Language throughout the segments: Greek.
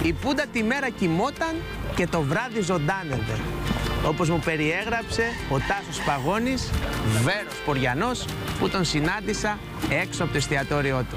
Η Πούντα τη μέρα κοιμόταν και το βράδυ ζωντάνευε. Όπως μου περιέγραψε ο Τάσος Παγώνης, Βέρος Ποριανός, που τον συνάντησα έξω από το εστιατόριό του.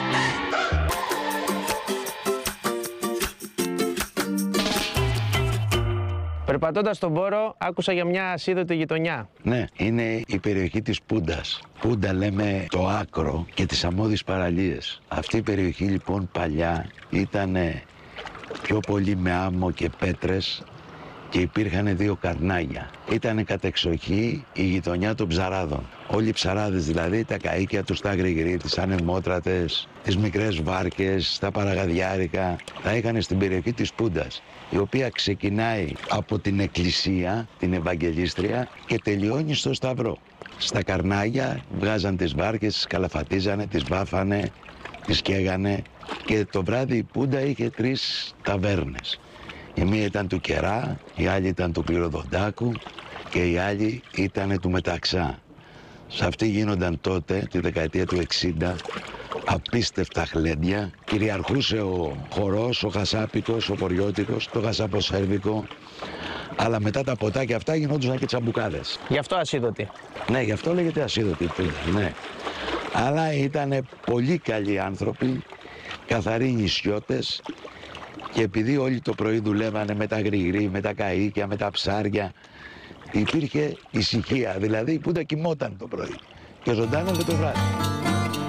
Περπατώντας στον Πόρο, άκουσα για μια ασίδωτη γειτονιά. Ναι, είναι η περιοχή της Πούντας. Πούντα λέμε το άκρο και τις αμμώδεις παραλίες. Αυτή η περιοχή λοιπόν παλιά ήταν πιο πολύ με άμμο και πέτρες και υπήρχαν δύο καρνάγια. Ήτανε κατεξοχή η γειτονιά των ψαράδων. Όλοι οι ψαράδες δηλαδή, τα καΐκια τους, τα γρηγρή, τις ανεμότρατες, τις μικρές βάρκες, τα παραγαδιάρικα, τα είχαν στην περιοχή της Πούντας, η οποία ξεκινάει από την εκκλησία, την Ευαγγελίστρια, και τελειώνει στο Σταυρό. Στα καρνάγια βγάζαν τις βάρκες, τις καλαφατίζανε, τις βάφανε, τις καίγανε, και το βράδυ η Πούντα είχε 3 ταβέρνες. Η μία ήταν του Κερά, η άλλη ήταν του Κληροδοντάκου και η άλλη ήταν του Μεταξά. Σε αυτή γίνονταν τότε, τη δεκαετία του 60, απίστευτα χλέντια. Κυριαρχούσε ο χορός, ο χασάπικος, ο ποριώτικος, το χασαποσέρβικο. Αλλά μετά τα ποτάκια αυτά γινόντουσαν και τσαμπουκάδες. Γι' αυτό ασίδωτη. Ναι, γι' αυτό λέγεται ασίδωτη, ναι. Αλλά ήταν πολύ καλοί άνθρωποι, καθαροί νησιώτες, και επειδή όλοι το πρωί δουλεύανε με τα γρηγρή, με τα καΐκια, με τα ψάρια, υπήρχε ησυχία. Δηλαδή η Πούντα κοιμόταν το πρωί και ζωντάνευε το βράδυ.